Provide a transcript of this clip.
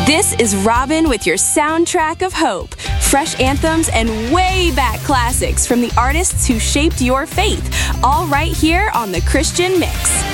This is Robin with your soundtrack of hope. Fresh anthems and way back classics from the artists who shaped your faith, all right here on The Christian Mix.